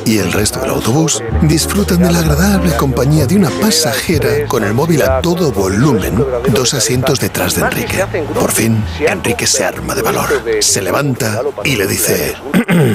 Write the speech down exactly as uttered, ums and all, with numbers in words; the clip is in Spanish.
y el resto del autobús disfrutan de la agradable compañía de una pasajera con el móvil a todo volumen, dos asientos detrás de Enrique. Por fin, Enrique se arma de valor, se levanta y le dice...